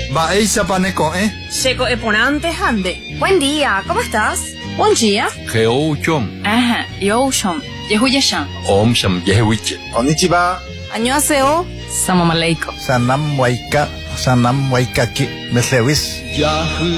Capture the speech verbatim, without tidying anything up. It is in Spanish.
Baeisa paneko, ¿eh? Seco eponante hande. Buen día, ¿cómo estás? Buen día. Geouchom. Ajá, yoshom. Yehuyashan. Om sham yehuiche. Konnichiwa. Annyeonghaseyo. Salam aleikum. Sanam waika. Sanam waikaki. Meslewis. Yahoo.